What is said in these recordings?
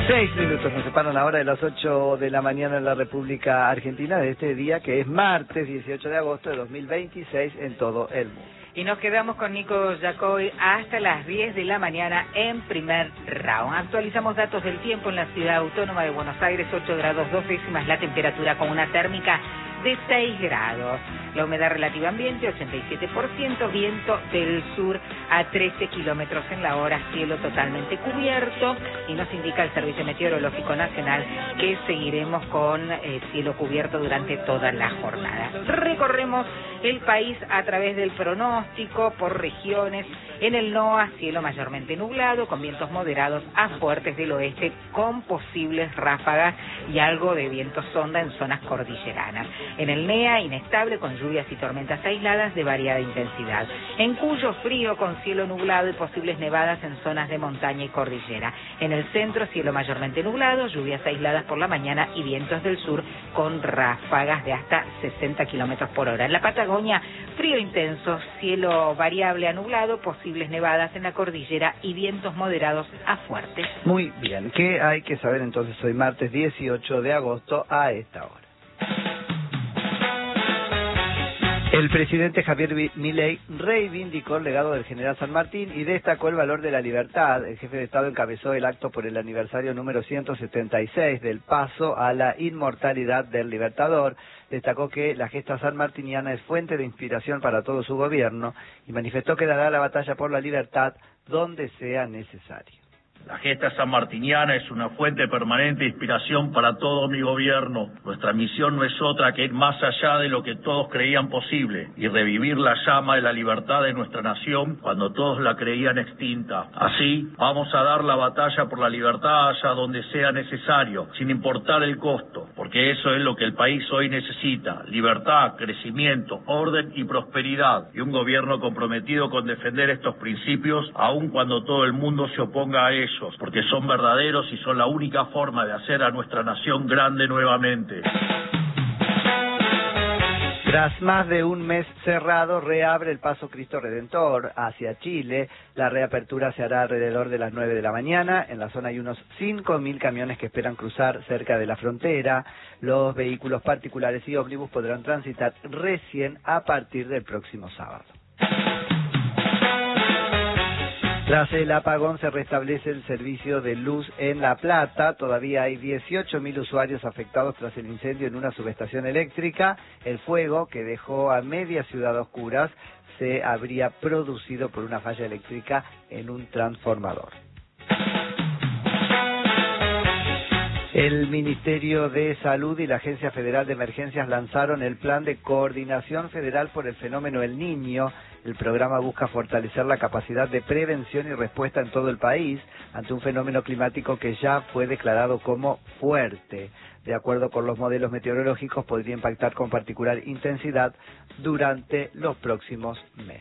6 minutos nos separan ahora de las 8 de la mañana en la República Argentina de este día que es martes 18 de agosto de 2026 en todo el mundo. Y nos quedamos con Nico Yacoy hasta las 10 de la mañana en primer round. Actualizamos datos del tiempo en la ciudad autónoma de Buenos Aires, 8 grados 2 décimas la temperatura con una térmica de 6 grados. La humedad relativa ambiente, 87%, viento del sur a 13 kilómetros en la hora, cielo totalmente cubierto, y nos indica el Servicio Meteorológico Nacional que seguiremos con cielo cubierto durante toda la jornada. Recorremos el país a través del pronóstico por regiones. En el NOA, cielo mayormente nublado, con vientos moderados a fuertes del oeste, con posibles ráfagas y algo de viento sonda en zonas cordilleranas. En el NEA, inestable, con lluvias y tormentas aisladas de variada intensidad. En Cuyo, frío, con cielo nublado y posibles nevadas en zonas de montaña y cordillera. En el centro, cielo mayormente nublado, lluvias aisladas por la mañana y vientos del sur con ráfagas de hasta 60 kilómetros por hora. En la Patagonia, frío intenso, cielo variable a nublado, posibles nevadas en la cordillera y vientos moderados a fuertes. Muy bien, ¿qué hay que saber entonces hoy martes 18 de agosto a esta hora? El presidente Javier Milei reivindicó el legado del general San Martín y destacó el valor de la libertad. El jefe de Estado encabezó el acto por el aniversario número 176 del paso a la inmortalidad del Libertador. Destacó que la gesta sanmartiniana es fuente de inspiración para todo su gobierno y manifestó que dará la batalla por la libertad donde sea necesario. La gesta sanmartiniana es una fuente permanente de inspiración para todo mi gobierno. Nuestra misión no es otra que ir más allá de lo que todos creían posible y revivir la llama de la libertad de nuestra nación cuando todos la creían extinta. Así, vamos a dar la batalla por la libertad allá donde sea necesario, sin importar el costo, porque eso es lo que el país hoy necesita: libertad, crecimiento, orden y prosperidad, y un gobierno comprometido con defender estos principios, aun cuando todo el mundo se oponga a ellos, porque son verdaderos y son la única forma de hacer a nuestra nación grande nuevamente. Tras más de un mes cerrado, reabre el Paso Cristo Redentor hacia Chile. La reapertura se hará alrededor de las 9 de la mañana. En la zona hay unos 5.000 camiones que esperan cruzar cerca de la frontera. Los vehículos particulares y ómnibus podrán transitar recién a partir del próximo sábado. Tras el apagón se restablece el servicio de luz en La Plata. Todavía hay 18.000 usuarios afectados tras el incendio en una subestación eléctrica. El fuego, que dejó a media ciudad a oscuras, se habría producido por una falla eléctrica en un transformador. El Ministerio de Salud y la Agencia Federal de Emergencias lanzaron el Plan de Coordinación Federal por el Fenómeno El Niño. El programa busca fortalecer la capacidad de prevención y respuesta en todo el país ante un fenómeno climático que ya fue declarado como fuerte. De acuerdo con los modelos meteorológicos, podría impactar con particular intensidad durante los próximos meses.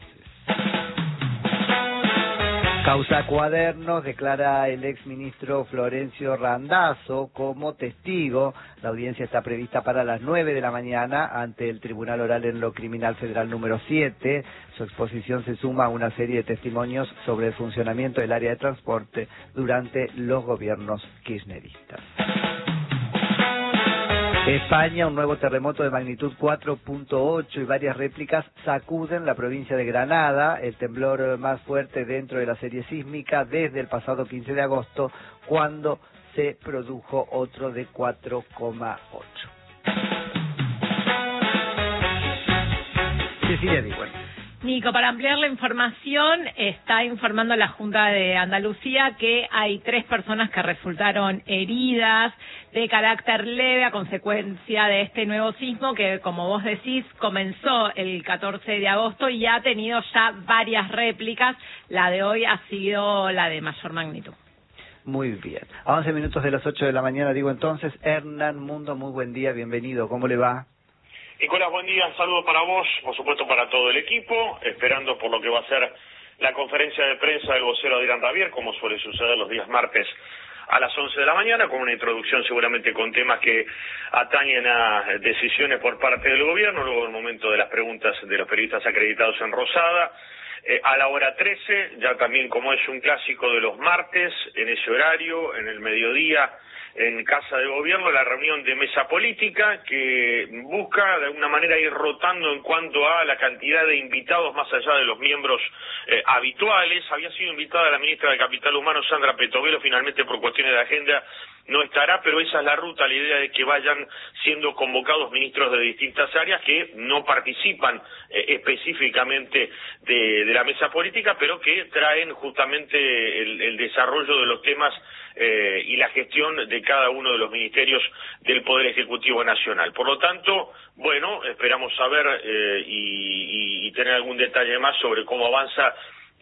Causa Cuadernos, declara el exministro Florencio Randazzo como testigo. La audiencia está prevista para las 9 de la mañana ante el Tribunal Oral en lo Criminal Federal número 7. Su exposición se suma a una serie de testimonios sobre el funcionamiento del área de transporte durante los gobiernos kirchneristas. España, un nuevo terremoto de magnitud 4.8 y varias réplicas sacuden la provincia de Granada, el temblor más fuerte dentro de la serie sísmica desde el pasado 15 de agosto, cuando se produjo otro de 4,8. Cecilia Diwan. Nico, para ampliar la información, está informando la Junta de Andalucía que hay 3 personas que resultaron heridas de carácter leve a consecuencia de este nuevo sismo que, como vos decís, comenzó el 14 de agosto y ha tenido ya varias réplicas. La de hoy ha sido la de mayor magnitud. Muy bien. A 11 minutos de las 8 de la mañana, digo entonces, Hernán Mundo, muy buen día, bienvenido. ¿Cómo le va? Nicolás, buen día, un saludo para vos, por supuesto para todo el equipo, esperando por lo que va a ser la conferencia de prensa del vocero Adrián Rabier, como suele suceder los días martes a las 11 de la mañana, con una introducción seguramente con temas que atañen a decisiones por parte del gobierno, luego el momento de las preguntas de los periodistas acreditados en Rosada, a la hora 13, ya también como es un clásico de los martes, en ese horario, en el mediodía, en Casa de Gobierno, la reunión de mesa política que busca de alguna manera ir rotando en cuanto a la cantidad de invitados más allá de los miembros habituales. Había sido invitada la ministra de Capital Humano, Sandra Petovelo, finalmente por cuestiones de agenda no estará, pero esa es la ruta, la idea de que vayan siendo convocados ministros de distintas áreas que no participan específicamente de la mesa política, pero que traen justamente el desarrollo de los temas y la gestión de cada uno de los ministerios del Poder Ejecutivo Nacional. Por lo tanto, bueno, esperamos saber y tener algún detalle más sobre cómo avanza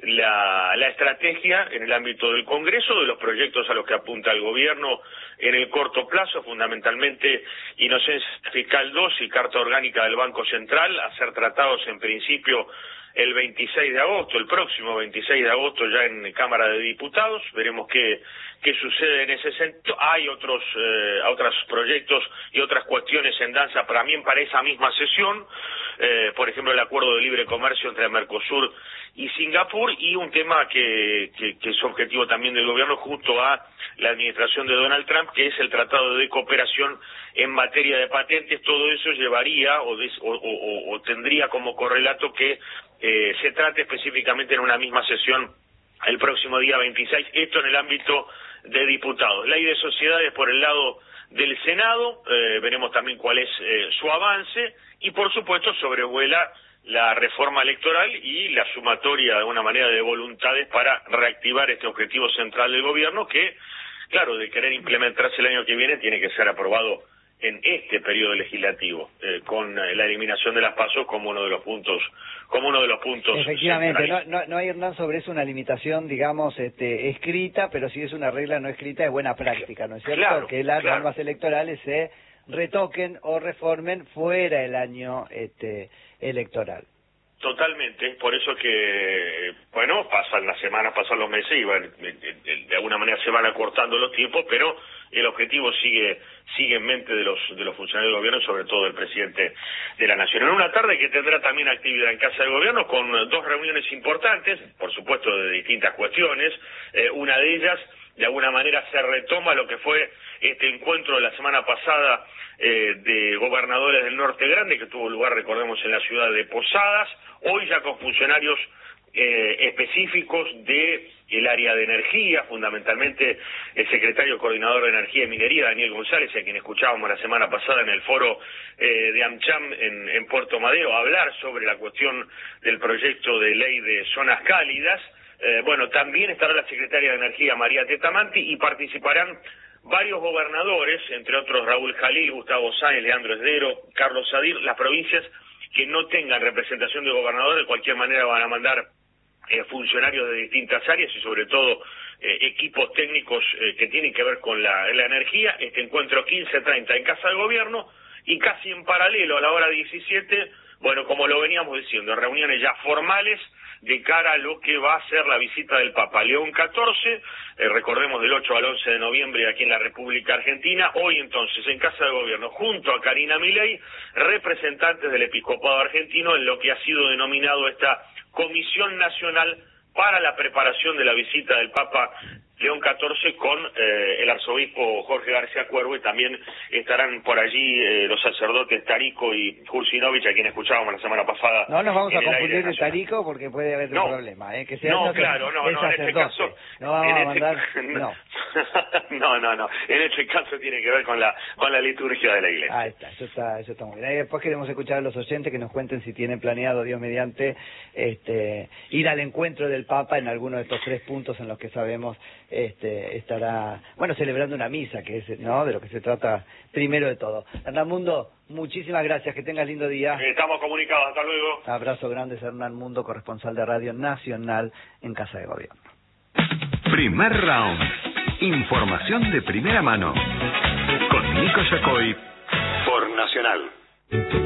la estrategia en el ámbito del Congreso, de los proyectos a los que apunta el Gobierno en el corto plazo, fundamentalmente Inocencia Fiscal 2 y Carta Orgánica del Banco Central, a ser tratados en principio el 26 de agosto, el próximo 26 de agosto ya en Cámara de Diputados. Veremos qué sucede en ese sentido. Hay otros proyectos y otras cuestiones en danza también para esa misma sesión, por ejemplo el acuerdo de libre comercio entre Mercosur y Singapur, y un tema que es objetivo también del gobierno junto a la administración de Donald Trump, que es el tratado de cooperación en materia de patentes. Todo eso llevaría o tendría como correlato que se trate específicamente en una misma sesión el próximo día 26, esto en el ámbito de diputados. Ley de sociedades por el lado del Senado, veremos también cuál es su avance, y por supuesto sobrevuela la reforma electoral y la sumatoria de alguna manera de voluntades para reactivar este objetivo central del gobierno que, claro, de querer implementarse el año que viene tiene que ser aprobado en este periodo legislativo, con la eliminación de las PASO como uno de los puntos efectivamente no hay, Hernán, sobre eso una limitación, digamos, escrita, pero sí es una regla no escrita de buena práctica, ¿no es cierto? Claro, que las normas electorales se retoquen o reformen fuera del año electoral. Totalmente, por eso que, bueno, pasan las semanas, pasan los meses y de alguna manera se van acortando los tiempos, pero el objetivo sigue en mente de los funcionarios del gobierno y sobre todo del presidente de la Nación. En una tarde que tendrá también actividad en Casa del Gobierno con dos reuniones importantes, por supuesto de distintas cuestiones. Una de ellas, de alguna manera, se retoma lo que fue este encuentro de la semana pasada de gobernadores del Norte Grande, que tuvo lugar, recordemos, en la ciudad de Posadas, hoy ya con funcionarios específicos del área de energía, fundamentalmente el secretario coordinador de Energía y Minería, Daniel González, a quien escuchábamos la semana pasada en el foro de AmCham en Puerto Madero, hablar sobre la cuestión del proyecto de ley de zonas cálidas. Bueno, también estará la secretaria de Energía, María Tetamanti, y participarán varios gobernadores, entre otros Raúl Jalil, Gustavo Sáenz, Leandro Esdero, Carlos Sadir. Las provincias que no tengan representación de gobernador de cualquier manera van a mandar funcionarios de distintas áreas y sobre todo equipos técnicos que tienen que ver con la energía. Este encuentro 15:30 en Casa de Gobierno, y casi en paralelo a la hora 17, bueno, como lo veníamos diciendo, reuniones ya formales de cara a lo que va a ser la visita del Papa León XIV, recordemos del 8 al 11 de noviembre aquí en la República Argentina. Hoy entonces en Casa de Gobierno, junto a Karina Milei, representantes del Episcopado Argentino en lo que ha sido denominado esta Comisión Nacional para la preparación de la visita del Papa León XIV con el arzobispo Jorge García Cuervo, y también estarán por allí los sacerdotes Tarico y Jursinovich, a quien escuchábamos la semana pasada. No nos vamos a confundir de Tarico porque puede haber un problema, que sea en este caso no vamos a mandar, no, en este caso tiene que ver con la liturgia de la Iglesia. Ahí está, eso está muy bien. Después queremos escuchar a los oyentes que nos cuenten si tienen planeado, Dios mediante, ir al encuentro del Papa en alguno de estos tres puntos en los que sabemos estará, bueno, celebrando una misa, que es, ¿no?, de lo que se trata primero de todo. Hernán Mundo, muchísimas gracias, que tengas lindo día. Estamos comunicados, hasta luego. Abrazo grande, Hernán Mundo, corresponsal de Radio Nacional en Casa de Gobierno. Primer round. Información de primera mano. Con Nico Yacoy por Nacional.